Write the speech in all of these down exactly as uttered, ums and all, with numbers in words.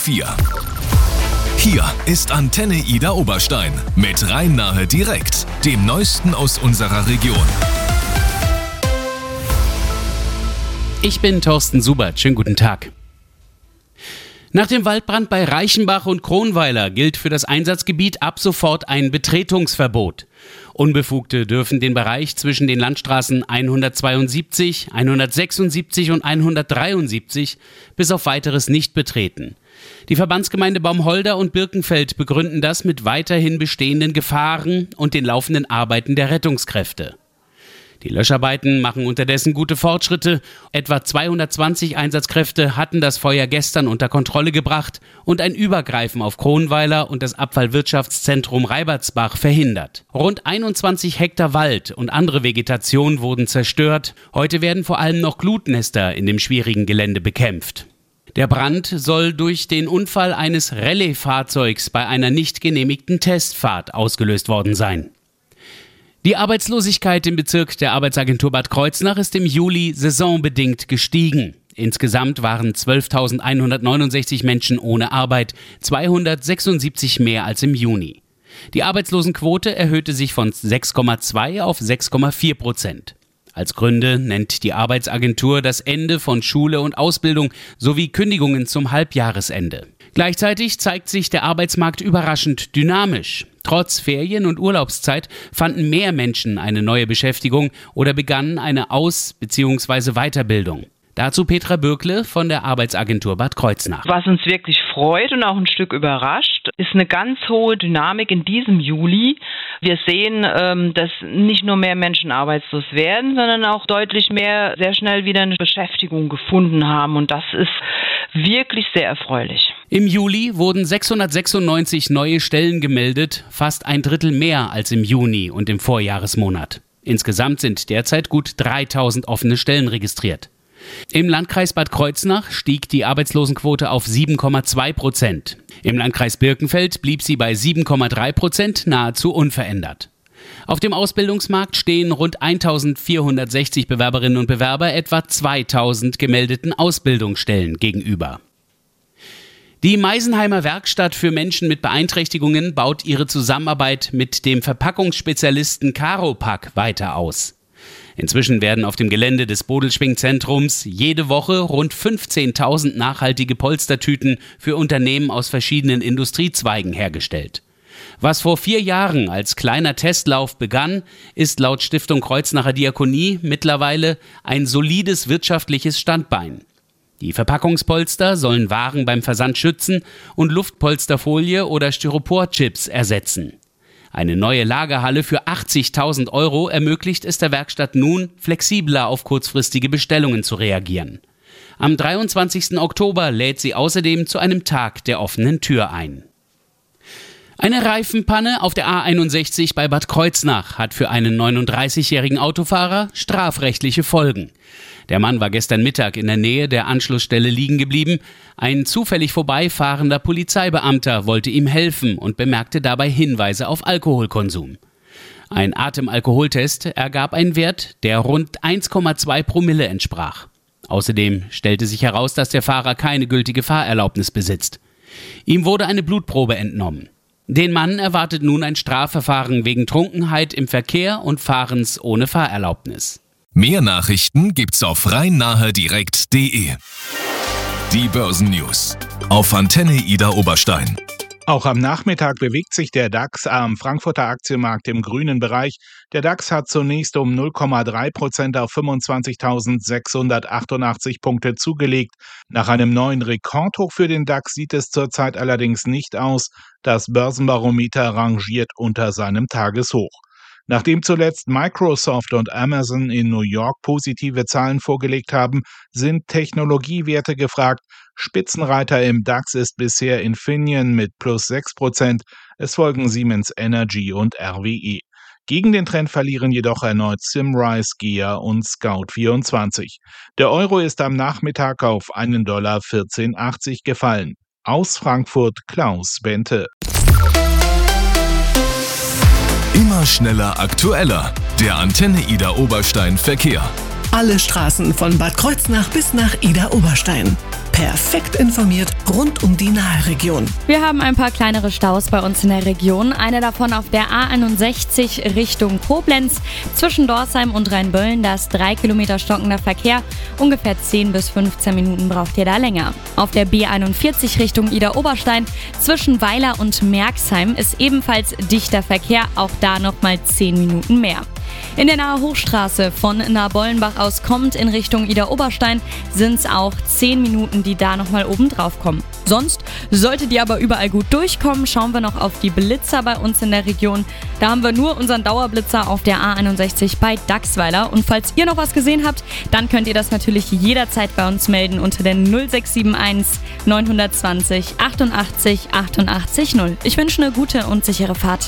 vier. Hier ist Antenne Ida Oberstein mit Rhein-Nahe direkt, dem Neuesten aus unserer Region. Ich bin Thorsten Subert. Schönen guten Tag. Nach dem Waldbrand bei Reichenbach und Kronweiler gilt für das Einsatzgebiet ab sofort ein Betretungsverbot. Unbefugte dürfen den Bereich zwischen den Landstraßen hundertzweiundsiebzig, hundertsechsundsiebzig und hundertdreiundsiebzig bis auf Weiteres nicht betreten. Die Verbandsgemeinde Baumholder und Birkenfeld begründen das mit weiterhin bestehenden Gefahren und den laufenden Arbeiten der Rettungskräfte. Die Löscharbeiten machen unterdessen gute Fortschritte. Etwa zweihundertzwanzig Einsatzkräfte hatten das Feuer gestern unter Kontrolle gebracht und ein Übergreifen auf Kronweiler und das Abfallwirtschaftszentrum Reibertsbach verhindert. Rund einundzwanzig Hektar Wald und andere Vegetation wurden zerstört. Heute werden vor allem noch Glutnester in dem schwierigen Gelände bekämpft. Der Brand soll durch den Unfall eines Rallye-Fahrzeugs bei einer nicht genehmigten Testfahrt ausgelöst worden sein. Die Arbeitslosigkeit im Bezirk der Arbeitsagentur Bad Kreuznach ist im Juli saisonbedingt gestiegen. Insgesamt waren zwölftausendeinhundertneunundsechzig Menschen ohne Arbeit, zweihundertsechsundsiebzig mehr als im Juni. Die Arbeitslosenquote erhöhte sich von sechs Komma zwei auf sechs Komma vier Prozent. Als Gründe nennt die Arbeitsagentur das Ende von Schule und Ausbildung sowie Kündigungen zum Halbjahresende. Gleichzeitig zeigt sich der Arbeitsmarkt überraschend dynamisch. Trotz Ferien- und Urlaubszeit fanden mehr Menschen eine neue Beschäftigung oder begannen eine Aus- bzw. Weiterbildung. Dazu Petra Bürkle von der Arbeitsagentur Bad Kreuznach. Was uns wirklich freut und auch ein Stück überrascht, ist eine ganz hohe Dynamik in diesem Juli. Wir sehen, dass nicht nur mehr Menschen arbeitslos werden, sondern auch deutlich mehr sehr schnell wieder eine Beschäftigung gefunden haben. Und das ist wirklich sehr erfreulich. Im Juli wurden sechshundertsechsundneunzig neue Stellen gemeldet, fast ein Drittel mehr als im Juni und im Vorjahresmonat. Insgesamt sind derzeit gut dreitausend offene Stellen registriert. Im Landkreis Bad Kreuznach stieg die Arbeitslosenquote auf sieben Komma zwei Prozent. Im Landkreis Birkenfeld blieb sie bei sieben Komma drei Prozent nahezu unverändert. Auf dem Ausbildungsmarkt stehen rund eintausendvierhundertsechzig Bewerberinnen und Bewerber etwa zweitausend gemeldeten Ausbildungsstellen gegenüber. Die Meisenheimer Werkstatt für Menschen mit Beeinträchtigungen baut ihre Zusammenarbeit mit dem Verpackungsspezialisten Caropack weiter aus. Inzwischen werden auf dem Gelände des Bodelschwingzentrums jede Woche rund fünfzehntausend nachhaltige Polstertüten für Unternehmen aus verschiedenen Industriezweigen hergestellt. Was vor vier Jahren als kleiner Testlauf begann, ist laut Stiftung Kreuznacher Diakonie mittlerweile ein solides wirtschaftliches Standbein. Die Verpackungspolster sollen Waren beim Versand schützen und Luftpolsterfolie oder Styroporchips ersetzen. Eine neue Lagerhalle für achtzigtausend Euro ermöglicht es der Werkstatt nun, flexibler auf kurzfristige Bestellungen zu reagieren. Am dreiundzwanzigsten Oktober lädt sie außerdem zu einem Tag der offenen Tür ein. Eine Reifenpanne auf der A einundsechzig bei Bad Kreuznach hat für einen neununddreißigjährigen Autofahrer strafrechtliche Folgen. Der Mann war gestern Mittag in der Nähe der Anschlussstelle liegen geblieben. Ein zufällig vorbeifahrender Polizeibeamter wollte ihm helfen und bemerkte dabei Hinweise auf Alkoholkonsum. Ein Atemalkoholtest ergab einen Wert, der rund eins Komma zwei Promille entsprach. Außerdem stellte sich heraus, dass der Fahrer keine gültige Fahrerlaubnis besitzt. Ihm wurde eine Blutprobe entnommen. Den Mann erwartet nun ein Strafverfahren wegen Trunkenheit im Verkehr und Fahrens ohne Fahrerlaubnis. Mehr Nachrichten gibt's auf rhein-nahe direkt punkt de. Die Börsennews auf Antenne Ida Oberstein. Auch am Nachmittag bewegt sich der DAX am Frankfurter Aktienmarkt im grünen Bereich. Der DAX hat zunächst um null Komma drei Prozent auf fünfundzwanzigtausendsechshundertachtundachtzig Punkte zugelegt. Nach einem neuen Rekordhoch für den DAX sieht es zurzeit allerdings nicht aus. Das Börsenbarometer rangiert unter seinem Tageshoch. Nachdem zuletzt Microsoft und Amazon in New York positive Zahlen vorgelegt haben, sind Technologiewerte gefragt. Spitzenreiter im DAX ist bisher Infineon mit plus sechs Prozent. Es folgen Siemens Energy und R W E. Gegen den Trend verlieren jedoch erneut Symrise, G E A und Scout vierundzwanzig. Der Euro ist am Nachmittag auf einen Dollar vierzehn achtzig gefallen. Aus Frankfurt Klaus Bente. Immer schneller, aktueller. Der Antenne Ida Oberstein Verkehr. Alle Straßen von Bad Kreuznach bis nach Idar-Oberstein. Perfekt informiert rund um die Nahregion. Wir haben ein paar kleinere Staus bei uns in der Region. Eine davon auf der A einundsechzig Richtung Koblenz. Zwischen Dorsheim und Rheinböllen, da ist drei Kilometer stockender Verkehr. Ungefähr zehn bis fünfzehn Minuten braucht ihr da länger. Auf der B einundvierzig Richtung Idar-Oberstein zwischen Weiler und Merxheim ist ebenfalls dichter Verkehr. Auch da nochmal zehn Minuten mehr. In der Nahe Hochstraße von Nabollenbach aus kommt in Richtung Idar-Oberstein sind es auch zehn Minuten, die da nochmal oben drauf kommen. Sonst solltet ihr aber überall gut durchkommen. Schauen wir noch auf die Blitzer bei uns in der Region. Da haben wir nur unseren Dauerblitzer auf der A einundsechzig bei Dachsweiler. Und falls ihr noch was gesehen habt, dann könnt ihr das natürlich jederzeit bei uns melden unter der null sechs sieben eins neun zwei null achtundachtzig achtundachtzig null. Ich wünsche eine gute und sichere Fahrt.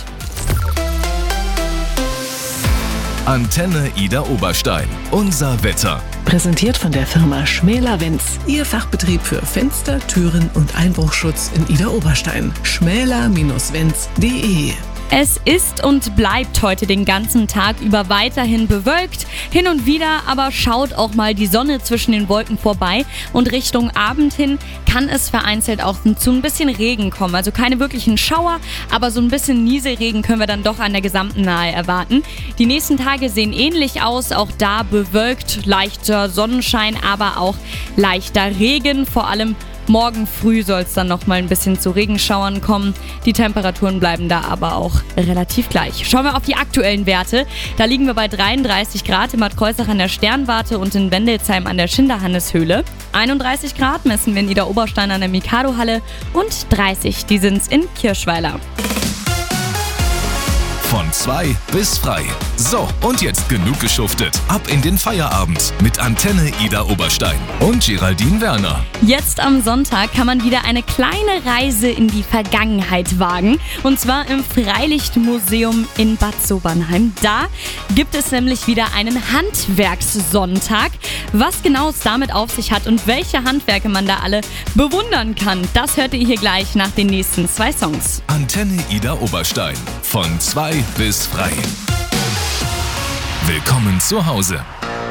Antenne Idar-Oberstein. Unser Wetter. Präsentiert von der Firma Schmäler-Wenz. Ihr Fachbetrieb für Fenster, Türen und Einbruchschutz in Idar-Oberstein. schmäler Bindestrich wenz punkt de. Es ist und bleibt heute den ganzen Tag über weiterhin bewölkt. Hin und wieder aber schaut auch mal die Sonne zwischen den Wolken vorbei. Und Richtung Abend hin kann es vereinzelt auch zu ein bisschen Regen kommen. Also keine wirklichen Schauer, aber so ein bisschen Nieselregen können wir dann doch an der gesamten Nahe erwarten. Die nächsten Tage sehen ähnlich aus. Auch da bewölkt, leichter Sonnenschein, aber auch leichter Regen. Vor allem morgen früh soll es dann noch mal ein bisschen zu Regenschauern kommen. Die Temperaturen bleiben da aber auch relativ gleich. Schauen wir auf die aktuellen Werte. Da liegen wir bei dreiunddreißig Grad in Bad Kreuznach an der Sternwarte und in Wendelsheim an der Schinderhanneshöhle. einunddreißig Grad messen wir in Idar-Oberstein an der Mikado-Halle und dreißig, die sind's in Kirschweiler. Von zwei bis frei. So, und jetzt genug geschuftet. Ab in den Feierabend mit Antenne Idar-Oberstein und Geraldine Werner. Jetzt am Sonntag kann man wieder eine kleine Reise in die Vergangenheit wagen. Und zwar im Freilichtmuseum in Bad Sobernheim. Da gibt es nämlich wieder einen Handwerkssonntag. Was genau es damit auf sich hat und welche Handwerke man da alle bewundern kann, das hört ihr hier gleich nach den nächsten zwei Songs. Antenne Idar-Oberstein. Von zwei bis frei. Willkommen zu Hause.